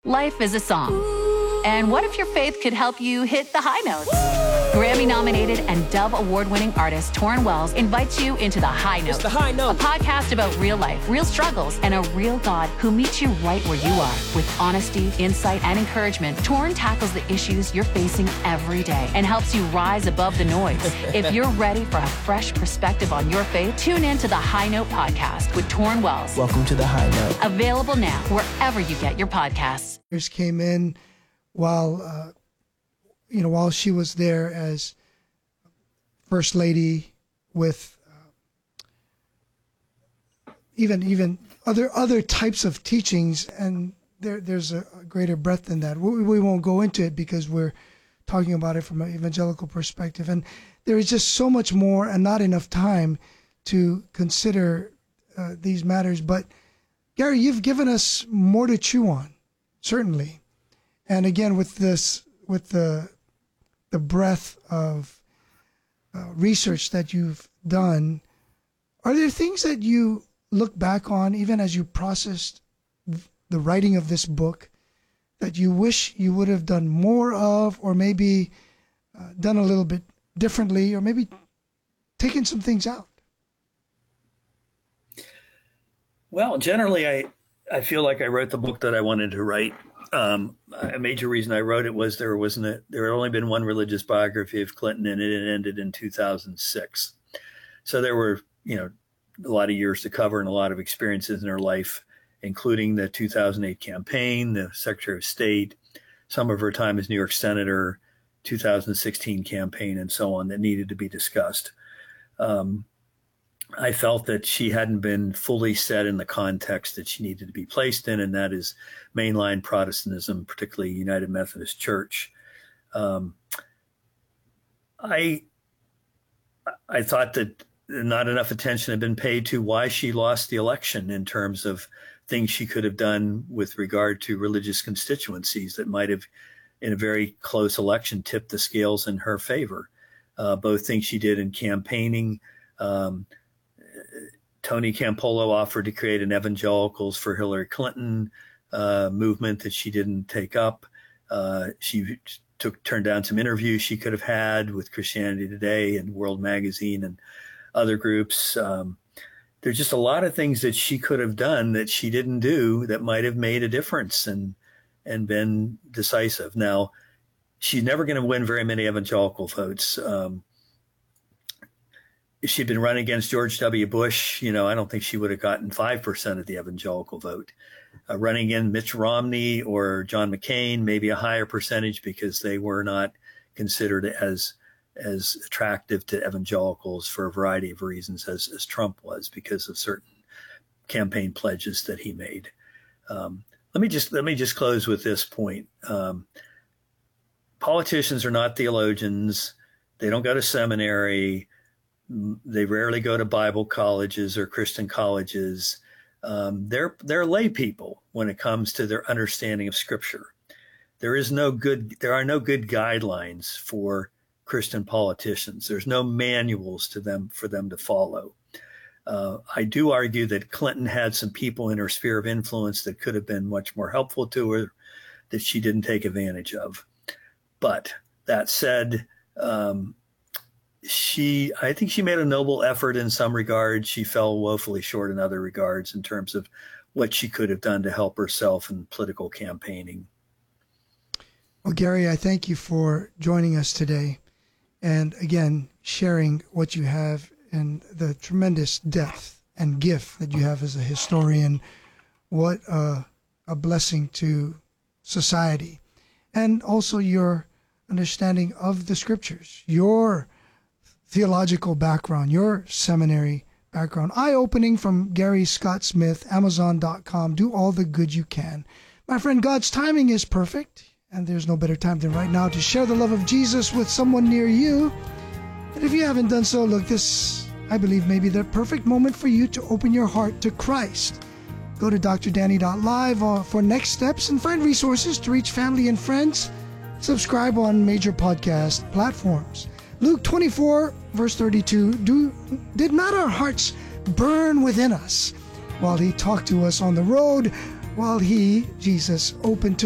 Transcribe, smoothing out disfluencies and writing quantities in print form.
Life is a song. And what if your faith could help you hit the high notes? Grammy-nominated and Dove Award-winning artist Torrin Wells invites you into The High Note. It's The High Note. A podcast about real life, real struggles, and a real God who meets you right where you are. With honesty, insight, and encouragement, Torrin tackles the issues you're facing every day and helps you rise above the noise. If you're ready for a fresh perspective on your faith, tune in to The High Note podcast with Torrin Wells. Welcome to The High Note. Available now wherever you get your podcasts. Came in while while she was there as First Lady, with even other types of teachings, and there's a greater breadth than that. We won't go into it because we're talking about it from an evangelical perspective, and there is just so much more and not enough time to consider these matters. But Gary, you've given us more to chew on, certainly, and again with the breadth of research that you've done, are there things that you look back on, even as you processed the writing of this book, that you wish you would have done more of, or maybe done a little bit differently, or maybe taken some things out? Well, generally, I feel like I wrote the book that I wanted to write. A major reason I wrote it was there had only been one religious biography of Clinton, and it ended in 2006. So there were, a lot of years to cover and a lot of experiences in her life, including the 2008 campaign, the Secretary of State, some of her time as New York Senator, 2016 campaign, and so on, that needed to be discussed. I felt that she hadn't been fully set in the context that she needed to be placed in, and that is mainline Protestantism, particularly United Methodist Church. I thought that not enough attention had been paid to why she lost the election in terms of things she could have done with regard to religious constituencies that might have, in a very close election, tipped the scales in her favor. Both things she did in campaigning. Tony Campolo offered to create an Evangelicals for Hillary Clinton movement that she didn't take up. She turned down some interviews she could have had with Christianity Today and World Magazine and other groups. There's just a lot of things that she could have done that she didn't do that might have made a difference and been decisive. Now, she's never going to win very many evangelical votes. If she'd been running against George W. Bush, I don't think she would have gotten 5% of the evangelical vote. Running against Mitch Romney or John McCain, maybe a higher percentage because they were not considered as attractive to evangelicals for a variety of reasons as Trump was, because of certain campaign pledges that he made. Let me just close with this point. Politicians are not theologians. They don't go to seminary. They rarely go to Bible colleges or Christian colleges. They're lay people when it comes to their understanding of Scripture. There are no good guidelines for Christian politicians. There's no manuals for them to follow. I do argue that Clinton had some people in her sphere of influence that could have been much more helpful to her that she didn't take advantage of. But that said, I think she made a noble effort in some regards. She fell woefully short in other regards in terms of what she could have done to help herself in political campaigning. Well, Gary, I thank you for joining us today and, again, sharing what you have and the tremendous depth and gift that you have as a historian. What a blessing to society. And also your understanding of the Scriptures, your theological background, your seminary background. Eye-opening from Gary Scott Smith, Amazon.com. Do all the good you can. My friend, God's timing is perfect, and there's no better time than right now to share the love of Jesus with someone near you. And if you haven't done so, look, this, I believe, may be the perfect moment for you to open your heart to Christ. Go to drdanny.live for next steps and find resources to reach family and friends. Subscribe on major podcast platforms. Luke 24, verse 32, did not our hearts burn within us while he talked to us on the road, while he, Jesus, opened to